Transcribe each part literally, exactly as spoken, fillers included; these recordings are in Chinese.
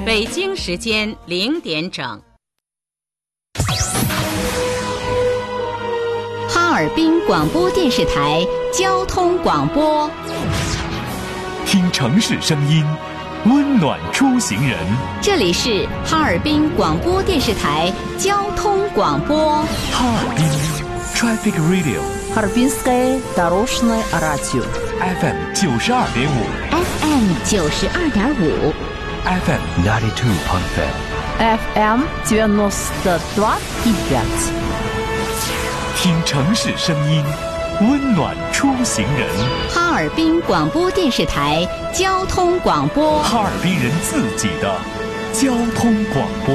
北京时间零点整。 哈尔滨广播电视台交通广播， 听城市声音，温暖出行人。 这里是哈尔滨广播电视台交通广播。 哈尔滨 Traffic Radio， Harbinskaya Doroshnoye Radio F M 九十二点五 F M 九十二点五 F M ninety two point five F M девяносто два и пять。 听城市声音，温暖出行人。 哈尔滨广播电视台交通广播， 哈尔滨人自己的交通广播。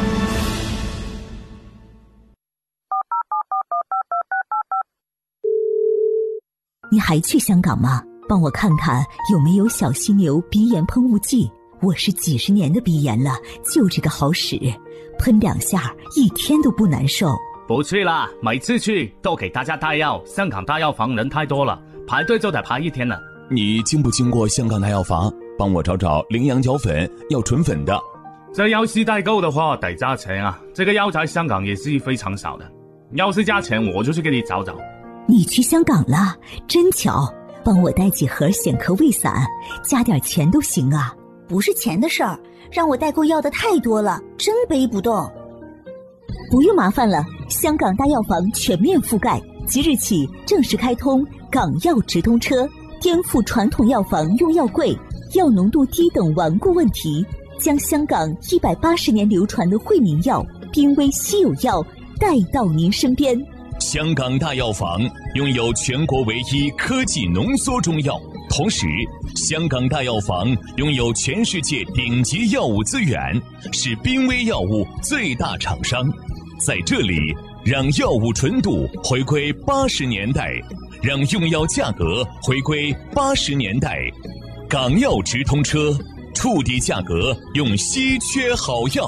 你还去香港吗？帮我看看有没有小犀牛鼻炎喷雾剂。我是几十年的鼻炎了，就这个好使，喷两下一天都不难受。 不去啦，每次去都给大家带药，香港大药房人太多了，排队就得排一天了。 你经不经过香港大药房？帮我找找羚羊角粉，要纯粉的。 这药是代购的话得加钱啊，这个药在香港也是非常少的，要是加钱我就去给你找找。 你去香港了，真巧，帮我带几盒显科胃散，加点钱都行啊。 不是钱的事儿，让我代购要的太多了，真背不动。 不用麻烦了，香港大药房全面覆盖，即日起正式开通港药直通车，颠覆传统药房用药贵、药浓度低等顽固问题，将香港一百八十年流传的惠民药、濒危稀有药带到您身边。 香港大药房拥有全国唯一科技浓缩中药，同时香港大药房拥有全世界顶级药物资源，是濒危药物最大厂商。在这里，让药物纯度回归八十年代，让用药价格回归八十年代。港药直通车，触底价格用稀缺好药。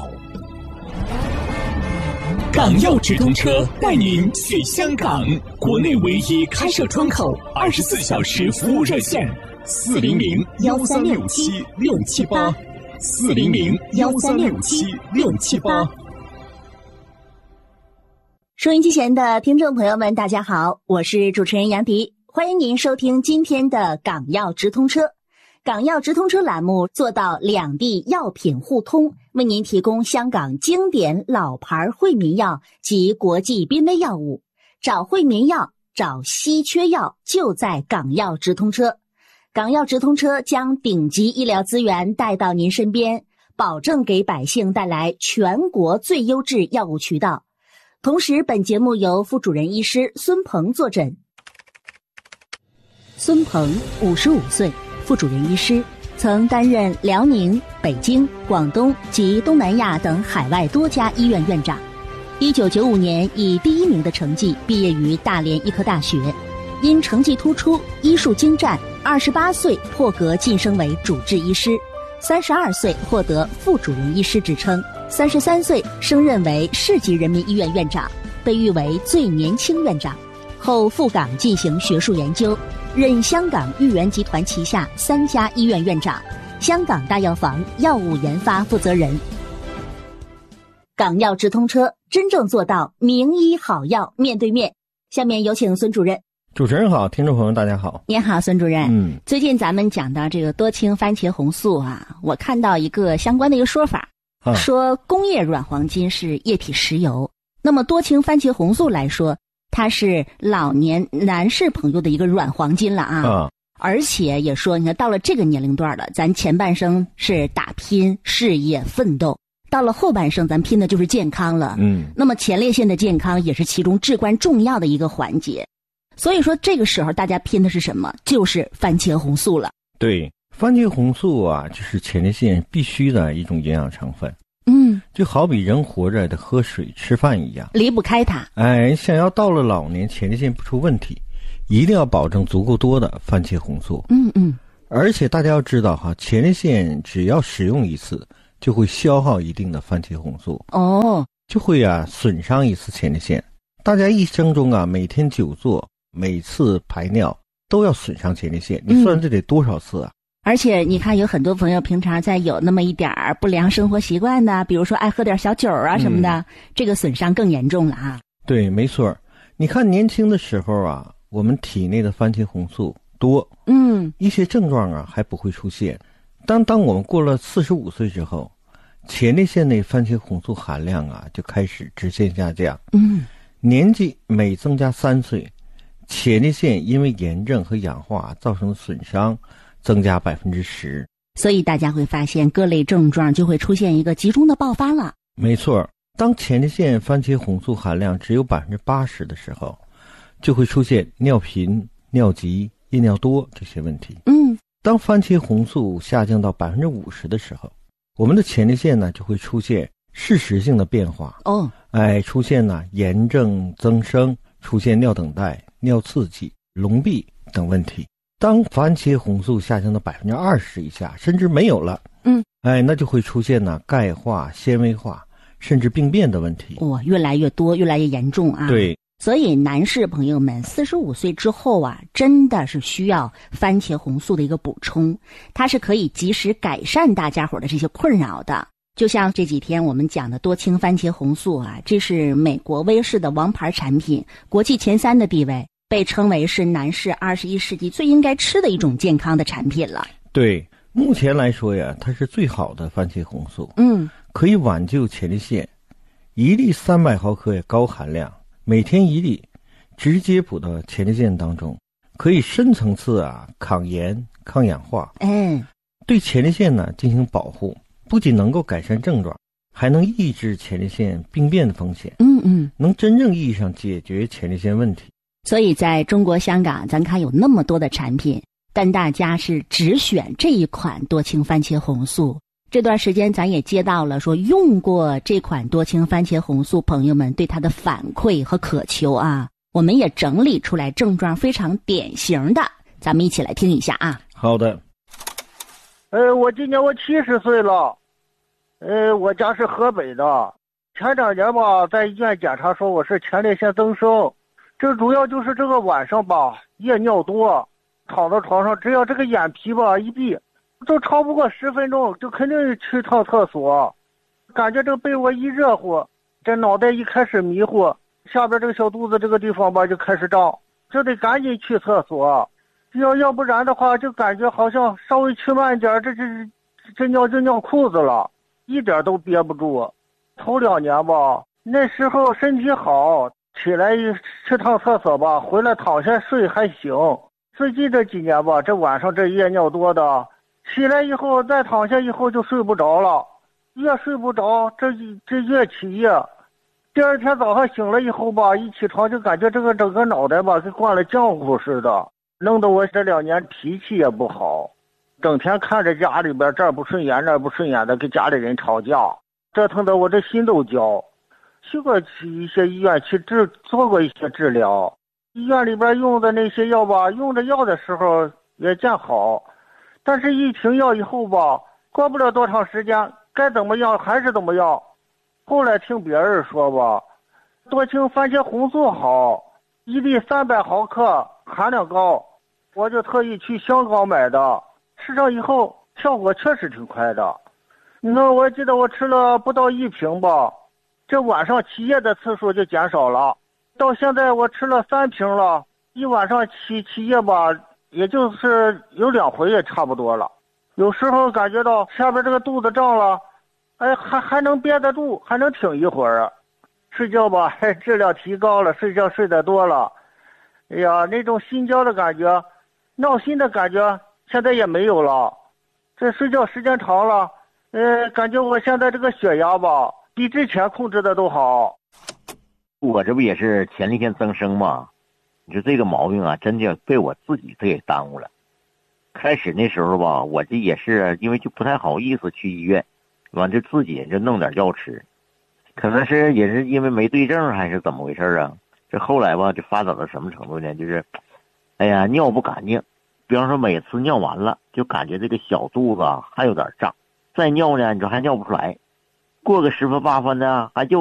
港药直通车带您去香港，国内唯一开设窗口，二十四小时服务热线：四零零幺三六七六七八，四零零幺三六七六七八。 收音机前的听众朋友们，大家好，我是主持人杨迪，欢迎您收听今天的港药直通车。港药直通车栏目做到两地药品互通，为您提供香港经典老牌惠民药及国际濒危药物。找惠民药，找稀缺药，就在港药直通车。港药直通车将顶级医疗资源带到您身边，保证给百姓带来全国最优质药物渠道。同时，本节目由副主任医师孙鹏坐诊。孙鹏，五十五岁，副主任医师，曾担任辽宁、北京、广东及东南亚等海外多家医院院长。一九九五年以第一名的成绩毕业于大连医科大学，因成绩突出、医术精湛，二十八岁破格晋升为主治医师，三十二岁获得副主任医师职称，三十三岁升任为市级人民医院院长，被誉为最年轻院长。后赴港进行学术研究，任香港裕源集团旗下三家医院院长，香港大药房药物研发负责人。港药直通车真正做到名医好药面对面。下面有请孙主任。 主持人好，听众朋友大家好。 您好，孙主任。 嗯， 最近咱们讲到这个多氢番茄红素啊，我看到一个相关的一个说法，啊、说工业软黄金是液体石油，那么多氢番茄红素来说，它是老年男士朋友的一个软黄金了啊。啊而且也说，你看到了这个年龄段了，咱前半生是打拼事业奋斗，到了后半生咱拼的就是健康了。嗯，那么前列腺的健康也是其中至关重要的一个环节。所以说这个时候大家拼的是什么？就是番茄红素了。 对，番茄红素啊，就是前列腺必须的一种营养成分。 嗯， 就好比人活着得喝水吃饭一样， 离不开它。 哎，想要到了老年前列腺不出问题，一定要保证足够多的番茄红素。 嗯嗯。 而且大家要知道哈，前列腺只要使用一次，就会消耗一定的番茄红素。 哦。 就会啊损伤一次前列腺。大家一生中啊，每天久坐，每次排尿都要损伤前列腺，你算这得多少次啊？ 而且你看，有很多朋友平常在有那么一点儿不良生活习惯的，比如说爱喝点小酒啊什么的，嗯、这个损伤更严重了啊。 对，没错。你看年轻的时候啊，我们体内的番茄红素多， 嗯， 一些症状啊还不会出现。当当我们过了四十五岁之后，前列腺内番茄红素含量啊就开始直线下降。 嗯， 年纪每增加三岁，前列腺因为炎症和氧化造成的损伤增加百分之十。 所以大家会发现各类症状就会出现一个集中的爆发了。 没错，当前列腺番茄红素含量只有百分之八十的时候，就会出现尿频、尿急、夜尿多这些问题。 嗯， 当番茄红素下降到百分之五十的时候，我们的前列腺呢就会出现事实性的变化。 哦， 哎，出现呢炎症增生，出现尿等待、尿刺激、隆闭等问题。当番茄红素下降到百分之二十以下，甚至没有了， 嗯， 哎，那就会出现呢钙化、纤维化，甚至病变的问题。 哇、哦，越来越多，越来越严重啊！ 对， 所以男士朋友们，四十五岁之后啊，真的是需要番茄红素的一个补充，它是可以及时改善大家伙的这些困扰的。就像这几天我们讲的多氢番茄红素啊，这是美国威士的王牌产品，国际前三的地位。被称为是男士二十一世纪最应该吃的一种健康的产品了。 对，目前来说呀，它是最好的番茄红素。 嗯， 可以挽救前列腺，一粒三百毫克也高含量，每天一粒，直接补到前列腺当中，可以深层次啊抗炎、抗氧化。 嗯， 对前列腺呢进行保护，不仅能够改善症状，还能抑制前列腺病变的风险。 嗯嗯， 能真正意义上解决前列腺问题。 所以在中国香港咱看有那么多的产品，但大家是只选这一款多氢番茄红素。这段时间咱也接到了说用过这款多氢番茄红素朋友们对它的反馈和渴求啊，我们也整理出来症状非常典型的，咱们一起来听一下啊。 好的。 呃，我今年我七十岁了，呃，我家是河北的，前两年吧在医院检查说我是前列腺增生。这主要就是这个晚上吧，夜尿多，躺在床上，只要这个眼皮吧一闭，就超不过十分钟，就肯定去趟厕所。感觉这个被窝一热乎，这脑袋一开始迷糊，下边这个小肚子这个地方吧就开始胀，就得赶紧去厕所。要要不然的话，就感觉好像稍微去慢点，这这这尿就尿裤子了，一点都憋不住。头两年吧，那时候身体好。起来去趟厕所吧，回来躺下睡还行。最近这几年吧，这晚上这夜尿多的，起来以后再躺下以后就睡不着了，越睡不着，这这越起夜。第二天早上醒了以后吧，一起床就感觉这个整个脑袋吧跟灌了浆糊似的，弄得我这两年脾气也不好，整天看着家里边这儿不顺眼那儿不顺眼的，跟家里人吵架，折腾得我这心都焦。去过一些医院去治做过一些治疗，医院里边用的那些药吧，用着药的时候也见好，但是一停药以后吧，过不了多长时间，该怎么样还是怎么样。后来听别人说吧，多氢番茄红素好，一粒三百毫克，含量高，我就特意去香港买的，吃上以后效果确实挺快的。你看，我记得我吃了不到一瓶吧。这晚上起夜的次数就减少了，到现在我吃了三瓶了，一晚上起起夜吧，也就是有两回也差不多了。有时候感觉到下边这个肚子胀了，哎，还还能憋得住，还能挺一会儿。睡觉吧，哎，质量提高了，睡觉睡得多了。哎呀，那种心焦的感觉，闹心的感觉，现在也没有了。这睡觉时间长了，呃，感觉我现在这个血压吧。比之前控制的都好。 我这不也是前列腺增生吗？你说这个毛病啊，真的被我自己给耽误了。开始那时候吧，我这也是因为就不太好意思去医院，完就自己就弄点药吃。可能是也是因为没对症还是怎么回事啊？这后来吧，就发展到什么程度呢？就是，哎呀，尿不干净。比方说每次尿完了，就感觉这个小肚子还有点胀，再尿呢，你说还尿不出来。过个十分八分的，还就